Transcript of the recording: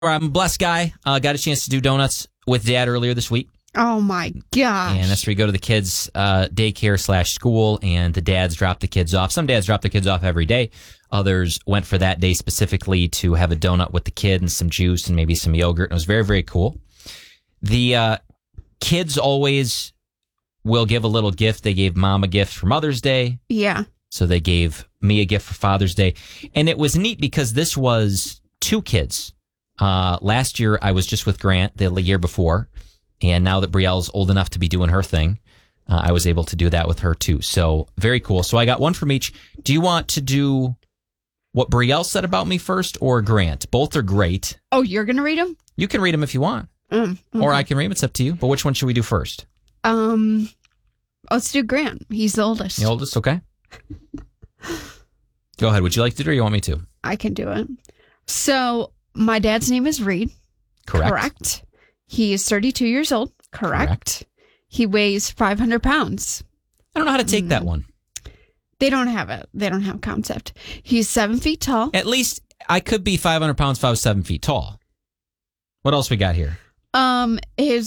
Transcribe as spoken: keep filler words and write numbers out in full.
I'm a blessed guy. Uh, got a chance to do donuts with Dad earlier this week. Oh, my gosh. And that's where we go to the kids' uh, daycare slash school, and the dads drop the kids off. Some dads drop the kids off every day. Others went for that day specifically to have a donut with the kid and some juice and maybe some yogurt. And it was very, very cool. The uh, kids always will give a little gift. They gave Mom a gift for Mother's Day. Yeah. So they gave me a gift for Father's Day. And it was neat because this was two kids. Uh, last year, I was just with Grant the year before. And now that Brielle's old enough to be doing her thing, uh, I was able to do that with her too. So very cool. So I got one from each. Do you want to do what Brielle said about me first or Grant? Both are great. Oh, you're going to read them? You can read them if you want. Um, okay. Or I can read them. It's up to you. But which one should we do first? Um, let's do Grant. He's the oldest. The oldest? Okay. Go ahead. Would you like to do it or you want me to? I can do it. So my dad's name is Reed. Correct. Correct. He is thirty-two years old. Correct. Correct. He weighs five hundred pounds. I don't know how to take mm. that one. They don't have it. They don't have a concept. He's seven feet tall. At least I could be five hundred pounds if I was seven feet tall. What else we got here? Um, his